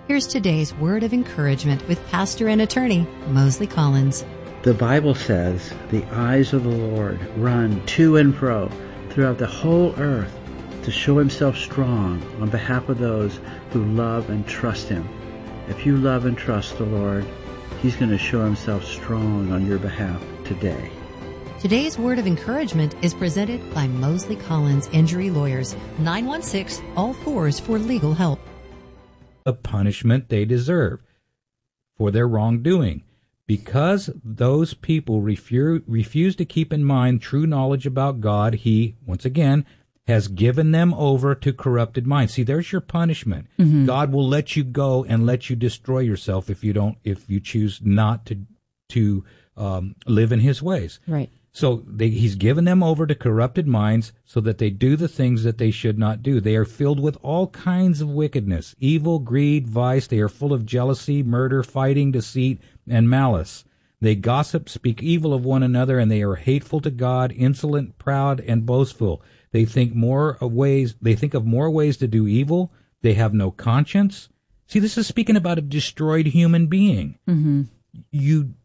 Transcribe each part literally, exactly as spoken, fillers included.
Here's today's word of encouragement with pastor and attorney Mosley Collins. The Bible says, the eyes of the Lord run to and fro throughout the whole earth to show himself strong on behalf of those who love and trust him. If you love and trust the Lord, he's going to show himself strong on your behalf today. Today's word of encouragement is presented by Mosley Collins Injury Lawyers, nine one six, all fours for legal help. The punishment they deserve for their wrongdoing. Because those people refuse, refuse to keep in mind true knowledge about God, he, once again, has given them over to corrupted minds. See, there's your punishment. Mm-hmm. God will let you go and let you destroy yourself if you don't, if you choose not to, to um, live in his ways. Right. So they, he's given them over to corrupted minds so that they do the things that they should not do. They are filled with all kinds of wickedness, evil, greed, vice. They are full of jealousy, murder, fighting, deceit, and malice. They gossip, speak evil of one another, and they are hateful to God, insolent, proud, and boastful. They think more of ways. They think of more ways to do evil. They have no conscience. See, this is speaking about a destroyed human being. Mm-hmm. You.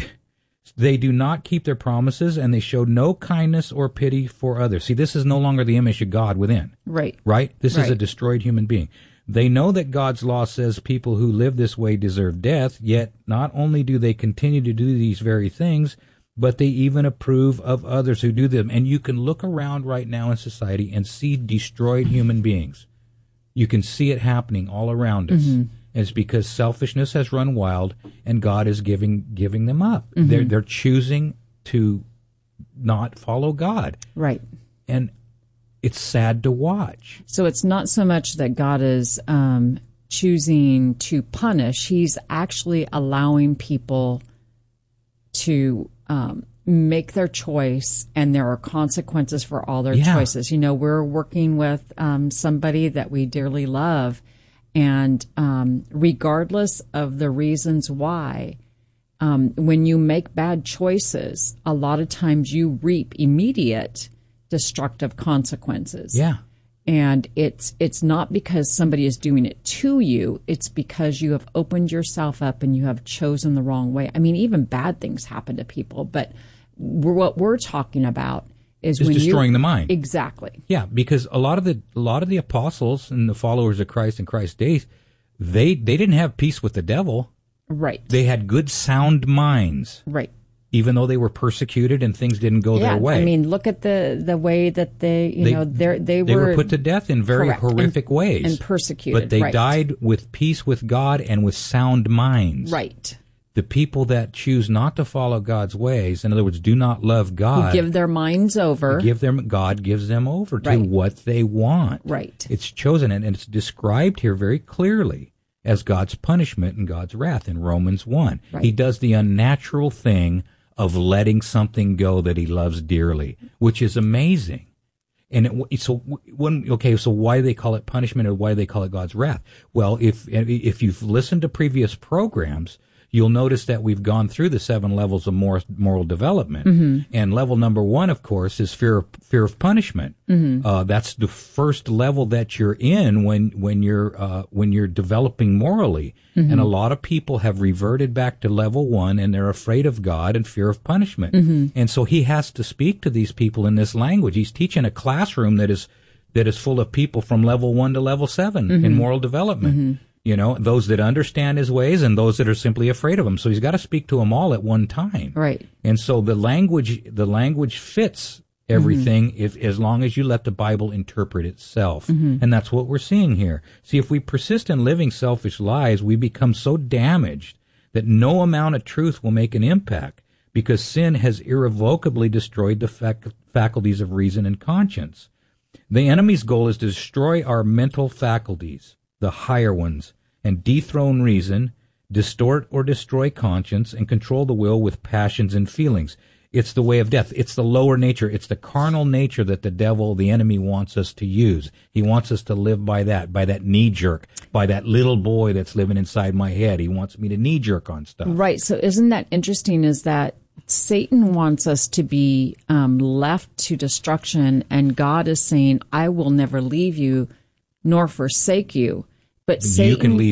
They do not keep their promises, and they show no kindness or pity for others. See, this is no longer the image of God within. Right. Right? This right. is a destroyed human being. They know that God's law says people who live this way deserve death, yet not only do they continue to do these very things, but they even approve of others who do them. And you can look around right now in society and see destroyed human beings. You can see it happening all around us. Mm-hmm. It's because selfishness has run wild, and God is giving giving them up. Mm-hmm. They're they're choosing to not follow God. Right. And it's sad to watch. So it's not so much that God is um, choosing to punish. He's actually allowing people to um, make their choice, and there are consequences for all their yeah. choices. You know, we're working with um, somebody that we dearly love, and um, regardless of the reasons why, um, when you make bad choices, a lot of times you reap immediate destructive consequences. Yeah. And it's it's not because somebody is doing it to you. It's because you have opened yourself up and you have chosen the wrong way. I mean, even bad things happen to people, but we're, what we're talking about is Is when destroying you, the mind. Exactly. Yeah, because a lot of the a lot of the apostles and the followers of Christ in Christ's days, they they didn't have peace with the devil. Right. They had good, sound minds. Right. Even though they were persecuted and things didn't go yeah, their way. I mean, look at the, the way that they, you they, know, they they were they were put to death in very correct. horrific and, ways and persecuted. But they right. died with peace with God and with sound minds. Right. The people that choose not to follow God's ways, in other words, do not love God, who give their minds over, give them God gives them over to right. what they want. Right. It's chosen, and it's described here very clearly as God's punishment and God's wrath in Romans one. Right. He does the unnatural thing of letting something go that he loves dearly, which is amazing. And it, so when okay, so why do they call it punishment, or why do they call it God's wrath? Well, if if you've listened to previous programs, you'll notice that we've gone through the seven levels of moral, moral development. Mm-hmm. And level number one, of course, is fear of, fear of punishment. Mm-hmm. Uh, that's the first level that you're in when, when you're, uh, when you're developing morally. Mm-hmm. And a lot of people have reverted back to level one, and they're afraid of God and fear of punishment. Mm-hmm. And so he has to speak to these people in this language. He's teaching a classroom that is, that is full of people from level one to level seven mm-hmm. in moral development. Mm-hmm. You know, those that understand his ways and those that are simply afraid of him. So he's got to speak to them all at one time. Right. And so the language, the language fits everything mm-hmm. if, as long as you let the Bible interpret itself. Mm-hmm. And that's what we're seeing here. See, if we persist in living selfish lives, we become so damaged that no amount of truth will make an impact, because sin has irrevocably destroyed the fac- faculties of reason and conscience. The enemy's goal is to destroy our mental faculties, the higher ones, and dethrone reason, distort or destroy conscience, and control the will with passions and feelings. It's the way of death. It's the lower nature. It's the carnal nature that the devil, the enemy, wants us to use. He wants us to live by that, by that knee jerk, by that little boy that's living inside my head. He wants me to knee jerk on stuff. Right. So isn't that interesting, is that Satan wants us to be um, left to destruction, and God is saying, I will never leave you nor forsake you. But you Satan, can leave